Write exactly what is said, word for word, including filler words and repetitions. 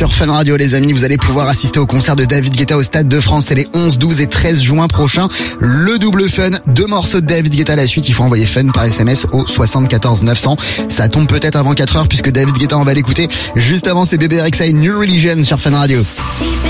sur Fun Radio, les amis. Vous allez pouvoir assister au concert de David Guetta au Stade de France. C'est les onze, douze et treize juin prochains. Le double Fun, deux morceaux de David Guetta à la suite. Il faut envoyer Fun par S M S au soixante-quatorze neuf cents. Ça tombe peut-être avant quatre heures puisque David Guetta, on va l'écouter juste avant, c'est Bébé Rexha et New Religion sur Fun Radio.